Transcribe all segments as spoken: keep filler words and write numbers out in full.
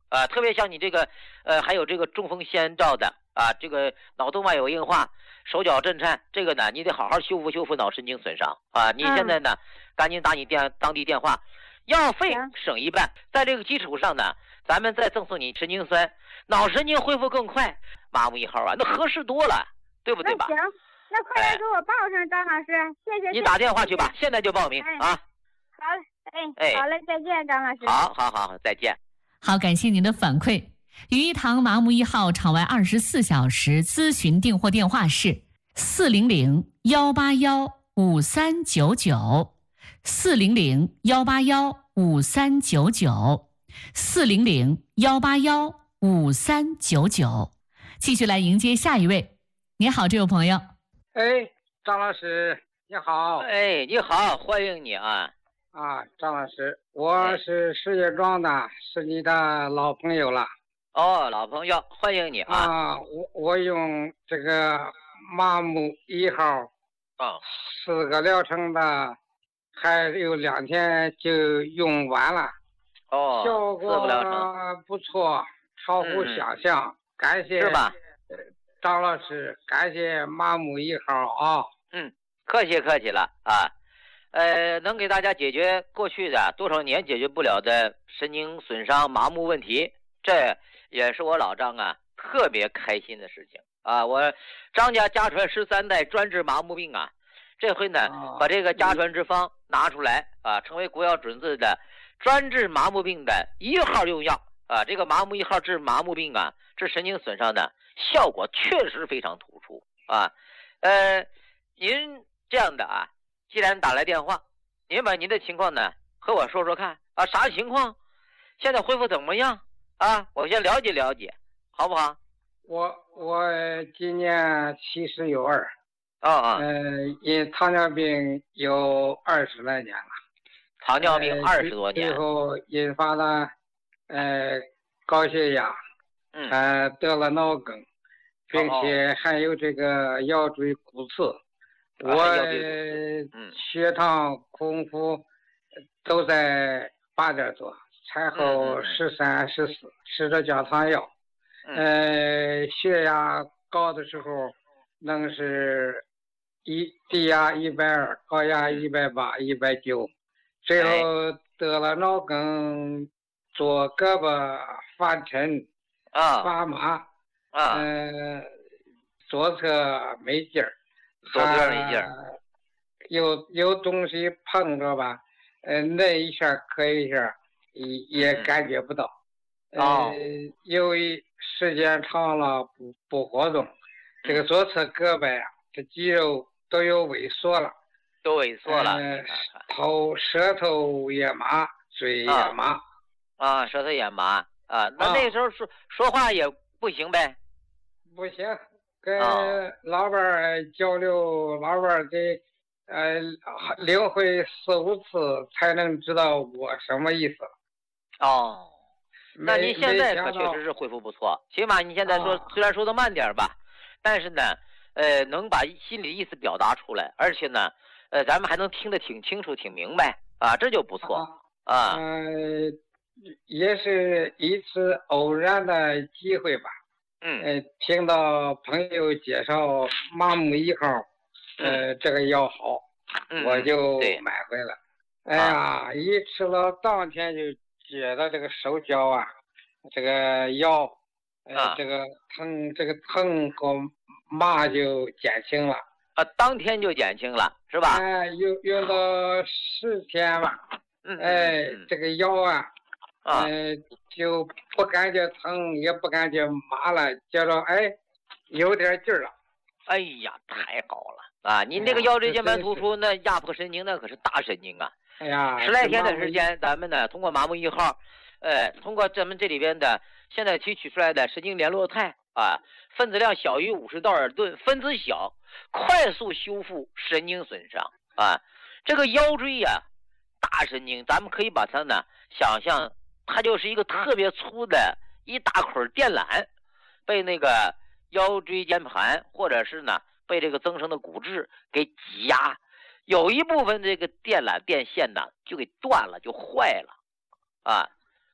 啊，特别像你这个呃还有这个中风先兆的啊，这个脑动脉有硬化，手脚震颤，这个呢你得好好修复修复脑神经损伤啊。你现在呢、嗯、赶紧打你电当地电话，药费省一半，在这个基础上呢，咱们再赠送你神经酸，脑神经恢复更快。麻木一号啊，那合适多了，对不对吧？ 那行，那快点给我报上，张老师，谢谢。 你打电话去吧，现在就报名、 哎、 啊。 好，哎哎，好嘞，再见，张老师。 好，好，好，再见。 好，感谢您的反馈。羽一堂麻木一号场外二十四小时咨询订货电话是四零零幺八幺五三九九，四零零幺八幺五三九九，四零零幺八幺五三九九。继续来迎接下一位。你好，这位朋友。 哎，张老师，你好。 哎，你好，欢迎你啊。 啊，张老师，我是石家庄的，是你的老朋友了。 哦，老朋友，欢迎你啊！ 啊，我我用这个麻木一号， 哦， 四个疗程的，还有两天就用完了。 哦， 效果不错，超乎想象。嗯、感谢是吧？ 张老师，感谢麻木一号啊！ 嗯，客气客气了啊。呃，能给大家解决过去的多少年解决不了的神经损伤、麻木问题，这也是我老张啊特别开心的事情啊！我张家家传十三代专治麻木病啊，这回呢、哦、把这个家传之方拿出来啊，成为国药准字的专治麻木病的一号用药啊！这个麻木一号治麻木病啊，治神经损伤的效果确实非常突出啊！呃，您这样的啊。既然打来电话，您把您的情况呢和我说说看啊，啥情况？现在恢复怎么样啊？我先了解了解，好不好？ 我我今年七十有二， 啊啊， 呃，因糖尿病有二十来年了， 糖尿病二十多年， 最后引发了呃高血压， 嗯， 呃得了脑梗，并且还有这个腰椎骨刺。我血糖空腹都在八点多，餐后十三、十四，吃着降糖药。呃，血压高的时候能是一低压一百二，高压一百八、一百九。最后得了脑梗，左胳膊发沉啊， 发麻啊， 呃，左侧没劲儿。 左边没劲儿、啊， 有有东西碰着吧，呃，那一下磕一下，也也感觉不到。 嗯、哦， 呃，由于时间长了不不活动，这个左侧胳膊呀、啊，这肌肉都有萎缩了， 都萎缩了。 呃，头舌头也麻，嘴也麻。 啊，啊舌头也麻啊，那那时候说、啊、说话也不行呗？ 不行。跟老伴儿交流，老伴儿得呃领会四五次才能知道我什么意思。 哦，那您现在可确实是恢复不错，起码你现在说、啊、虽然说的慢点吧，但是呢，呃，能把心里意思表达出来，而且呢，呃，咱们还能听得挺清楚、挺明白啊，这就不错啊。 嗯、呃，也是一次偶然的机会吧。 嗯， 呃，听到朋友介绍麻木一号，呃， 嗯、 这个药好， 嗯、 我就买回来。哎呀， 啊、 一吃了当天就觉得这个手脚啊，这个腰，呃， 啊、 这个疼，这个疼和麻就减轻了。 啊，当天就减轻了，是吧？ 哎、呃，用用到十天吧。 嗯， 哎、 嗯， 这个腰啊。 啊， 呃，就不感觉疼，也不感觉麻了，觉着哎，有点劲儿了。 哎呀，太好了啊！您这个腰椎间盘突出，那压迫神经那可是大神经啊。 哎呀， 十来天的时间，咱们呢通过麻木一号，呃，通过咱们这里边的现在提取出来的神经联络肽啊，分子量小于五十道尔顿，分子小，快速修复神经损伤啊。这个腰椎呀、啊，大神经，咱们可以把它呢想象。它就是一个特别粗的一大捆电缆，被那个腰椎间盘或者是呢被这个增生的骨质给挤压，有一部分这个电缆电线呢就给断了，就坏了啊。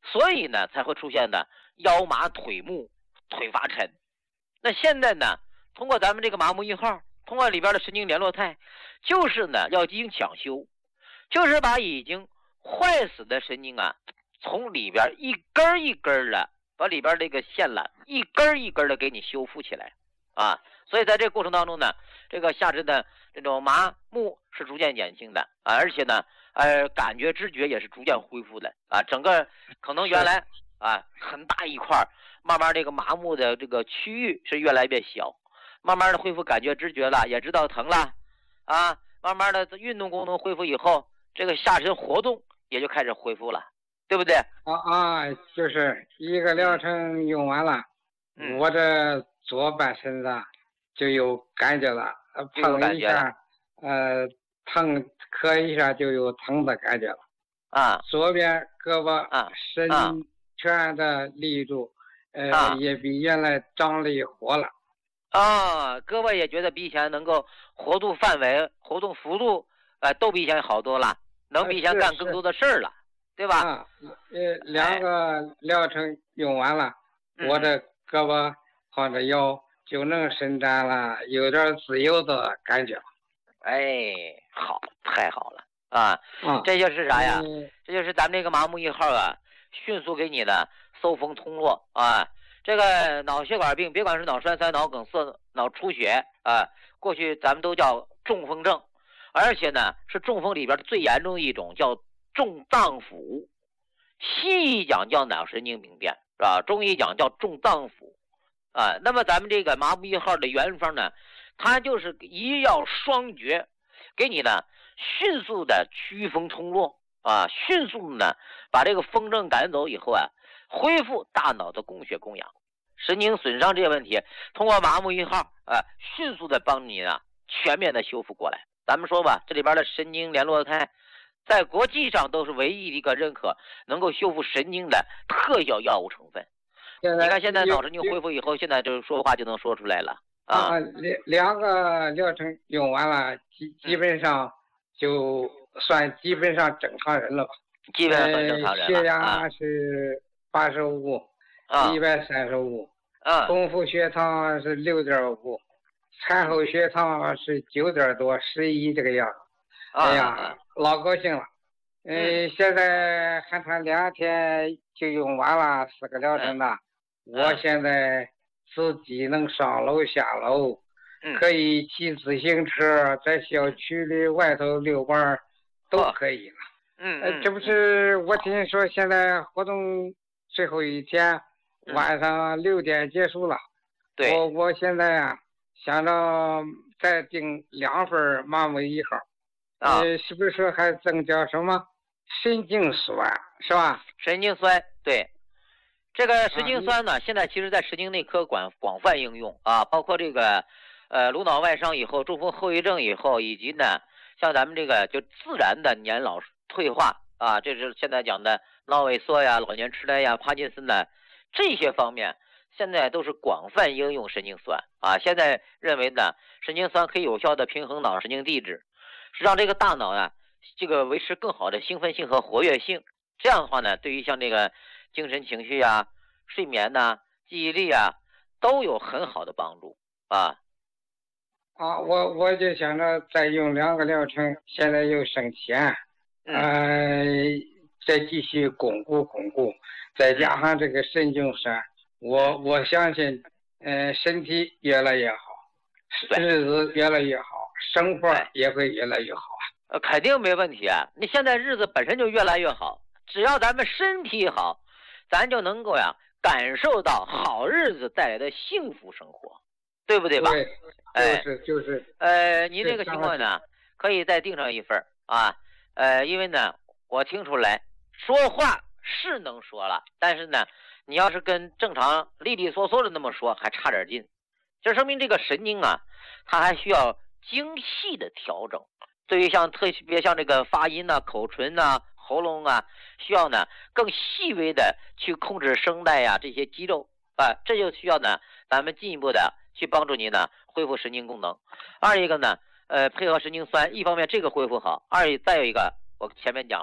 所以呢才会出现呢腰麻腿木腿发沉。那现在呢通过咱们这个麻木一号，通过里边的神经联络肽，就是呢要进行抢修，就是把已经坏死的神经啊从里边一根一根的把里边这个线缆一根一根的给你修复起来啊。所以在这个过程当中呢，这个下肢的这种麻木是逐渐减轻的啊，而且呢呃感觉知觉也是逐渐恢复的啊。整个可能原来啊很大一块，慢慢这个麻木的这个区域是越来越小，慢慢的恢复感觉知觉了，也知道疼了啊，慢慢的运动功能恢复以后，这个下身活动也就开始恢复了，对不对？ 啊啊，就是一个疗程用完了， 嗯、 我这左半身子就有感觉了，碰一下，呃，疼磕一下就有疼的感觉了。 啊， 左边胳膊啊伸拳的力度，呃、 啊， 也比原来张力活了。 啊，胳膊也觉得比以前能够活动范围、活动幅度，呃，都比以前好多了，能比以前干更多的事儿了，对吧？ 啊，呃，两个疗程用完了， 哎、 我这胳膊或者腰就能伸展了，有点自由的感觉了。 哎，好，太好了啊！ 啊， 这就是啥呀？ 嗯、 这就是咱们这个麻木一号啊，迅速给你的搜风通络啊。这个脑血管病，别管是脑栓塞、脑梗塞、脑出血啊，过去咱们都叫中风症，而且呢是中风里边最严重的一种，叫重脏腑。西医讲叫脑神经病变，是吧？中医讲叫重脏腑啊。那么咱们这个麻木一号的原方呢，它就是一药双绝，给你呢迅速的祛风通络啊，迅速的呢把这个风症赶走以后啊，恢复大脑的供血供氧，神经损伤这些问题，通过麻木一号啊，迅速的帮你呢全面的修复过来。咱们说吧，这里边的神经联络肽，在国际上都是唯一的一个认可能够修复神经的特效药物成分。你看现在脑神经恢复以后，现在就说话就能说出来了啊。 啊，两两个疗程用完了，基基本上就算基本上正常人了吧。 基本上算正常人了。 血压是八十五，一百三十五。 啊。 空腹血糖是六点五，产后血糖是九点多，十一这个样子。 啊、 哎呀，老高兴了。嗯，现在还谈两天就用完了四个疗程的。 嗯、 我现在自己能上楼下楼， 嗯、 可以骑自行车在小区里外头遛弯都可以了。 嗯， 呃，这不是我听说现在活动最后一天， 嗯、 晚上六点结束了。 对。 我我现在啊，想着再订两份麻木一号。 啊。 呃，是不是还增加什么神经酸是吧？ 神经酸，对。这个神经酸呢，啊、现在其实在神经内科广广泛应用啊，包括这个呃颅脑外伤以后、中风后遗症以后，以及呢像咱们这个就自然的年老退化啊，这是现在讲的脑萎缩呀、老年痴呆呀、帕金森呢这些方面，现在都是广泛应用神经酸啊。现在认为呢，神经酸可以有效的平衡脑神经递质，是让这个大脑呢这个维持更好的兴奋性和活跃性。这样的话呢，对于像这个精神情绪啊、睡眠呐、啊、记忆力啊，都有很好的帮助啊。 啊，我我就想着再用两个疗程，现在又省钱， 嗯、 呃，再继续巩固巩固，再加上这个神经酸，我我相信，呃，身体越来越好，日子越来越好，生活也会越来越好啊。 呃，肯定没问题啊！你现在日子本身就越来越好，只要咱们身体好，咱就能够呀感受到好日子带来的幸福生活，对不对吧？ 对， 哎， 就是就是。 呃，您这个情况呢，可以再订上一份啊。呃，因为呢，我听出来说话是能说了，但是呢，你要是跟正常利利索索的那么说，还差点劲。这说明这个神经啊，它还需要精细的调整。对于像特别像这个发音呐、啊、口唇呐、啊、喉咙啊，需要呢更细微的去控制声带呀、啊、这些肌肉啊，这就需要呢咱们进一步的去帮助您呢恢复神经功能。二一个呢，呃，配合神经酸，一方面这个恢复好，二再有一个我前面讲了，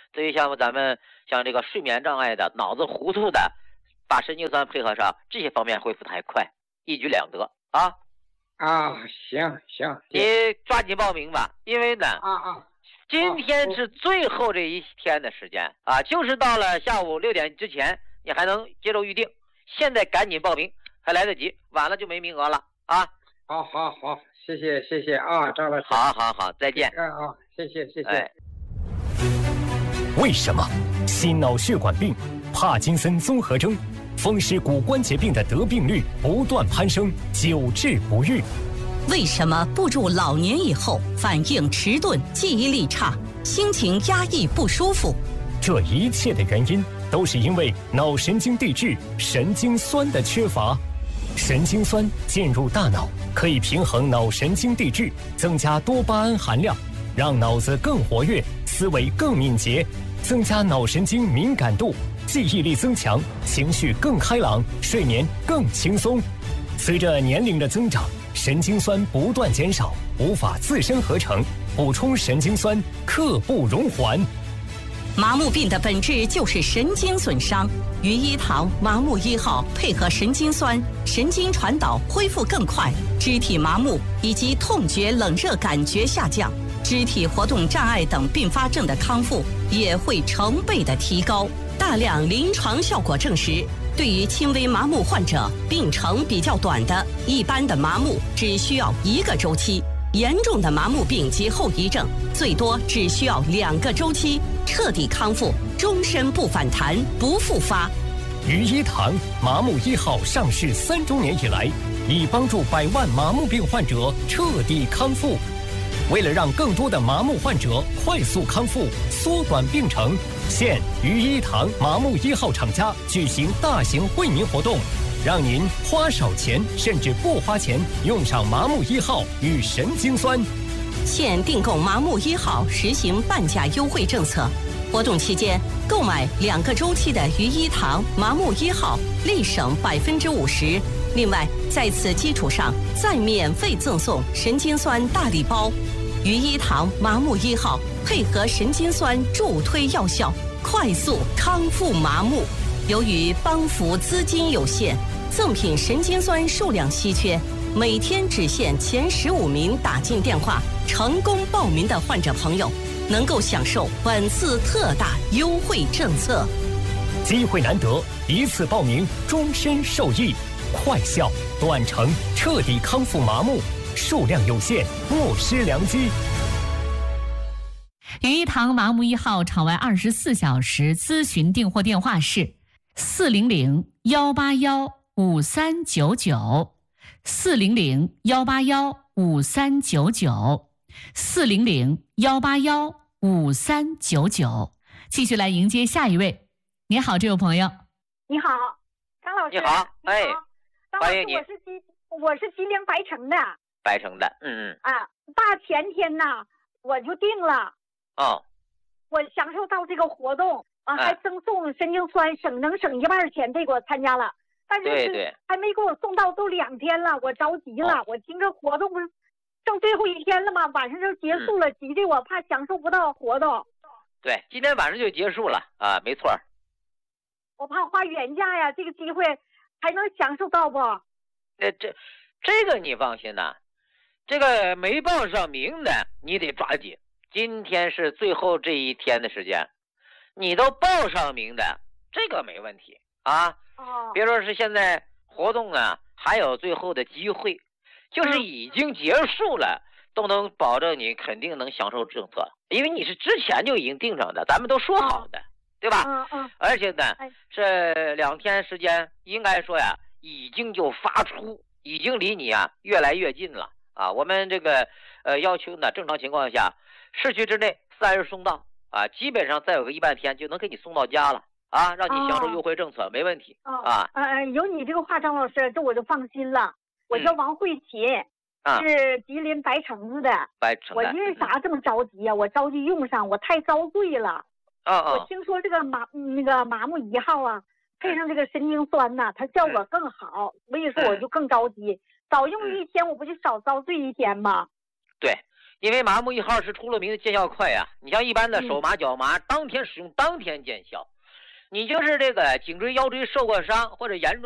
对于像咱们像这个睡眠障碍的、脑子糊涂的，把神经酸配合上，这些方面恢复的还快，一举两得啊！ 啊，行行， 你抓紧报名吧，因为呢， 啊啊， 今天是最后这一天的时间啊，就是到了下午六点之前，你还能接受预定，现在赶紧报名，还来得及，晚了就没名额了啊！ 好，好，好，谢谢，谢谢啊，张老师。 好，好，好，再见。 啊啊，谢谢，谢谢。 哎， 为什么心脑血管病、帕金森综合征、风湿骨关节病的得病率不断攀升，久治不愈？ 为什么步入老年以后反应迟钝、记忆力差、心情压抑不舒服？ 这一切的原因都是因为脑神经递质神经酸的缺乏。神经酸进入大脑，可以平衡脑神经递质，增加多巴胺含量，让脑子更活跃，思维更敏捷，增加脑神经敏感度，记忆力增强，情绪更开朗，睡眠更轻松。随着年龄的增长，神经酸不断减少，无法自身合成，补充神经酸刻不容缓。 麻木病的本质就是神经损伤，于一堂麻木一号配合神经酸，神经传导恢复更快，肢体麻木以及痛觉、冷热感觉下降，肢体活动障碍等并发症的康复也会成倍的提高。大量临床效果证实，对于轻微麻木患者，病程比较短的一般的麻木只需要一个周期，严重的麻木病及后遗症最多只需要两个周期，彻底康复，终身不反弹不复发。 于一堂麻木一号上市三周年以来，已帮助百万麻木病患者彻底康复。为了让更多的麻木患者快速康复、缩短病程，现于一堂麻木一号厂家举行大型惠民活动，让您花少钱甚至不花钱用上麻木一号与神经酸。 现订购麻木一号实行半价优惠政策，活动期间购买两个周期的于一堂麻木一号，立省百分之五十。另外，在此基础上再免费赠送神经酸大礼包。于一堂麻木一号配合神经酸助推药效，快速康复麻木。由于帮扶资金有限，赠品神经酸数量稀缺，每天只限前十五名打进电话成功报名的患者朋友，能够享受本次特大优惠政策。 机会难得，一次报名终身受益，快效短程彻底康复麻木，数量有限，莫失良机。 于一堂麻木一号场外二十四小时咨询订货电话是四零零幺八幺五三九九，四零零幺八幺五三九九，四零零幺八幺五三九九。继续来迎接下一位。你好，这位朋友。 你好，张老师。 你好，哎，欢迎你。 我是吉，我是吉林白城的。 白城的，嗯嗯。 啊，大前天呐，我就定了。 哦。 我享受到这个活动啊，还赠送神经酸，省能省一半钱，这个我参加了。但是对对， 还没给我送到，都两天了，我着急了。哦、我听着活动不是剩最后一天了吗？晚上就结束了，嗯、急的我怕享受不到活动。 对，今天晚上就结束了啊，没错。 我怕花原价呀，这个机会还能享受到不？ 呃，这这个你放心呐、啊，这个没报上名的你得抓紧，今天是最后这一天的时间，你都报上名的，这个没问题啊。 哦。 别说是现在活动啊，还有最后的机会，就是已经结束了，嗯、都能保证你肯定能享受政策，因为你是之前就已经定上的，咱们都说好的。哦，对吧？ 嗯嗯。 而且呢，这两天时间应该说呀，已经就发出，已经离你啊越来越近了啊。我们这个呃要求呢，正常情况下，市区之内三日送到啊，基本上再有个一半天就能给你送到家了啊，让你享受优惠政策，哦、没问题啊。 呃、哦，有你这个话，张老师，这我就放心了。我叫王慧琴， 嗯、 是吉林白城子的。 白城的。 我因为啥这么着急呀、啊？我着急用上，我太遭罪了。 哦哦， 我听说这个麻那个麻木一号啊，配上这个神经酸呐、啊，它效果更好，所以说我就更着急。早用一天，我不就少遭罪一天吗？ 对， 因为麻木一号是出了名的见效快呀、啊。你像一般的手麻脚麻，当天使用当天见效。你就是这个颈椎腰椎受过伤或者严重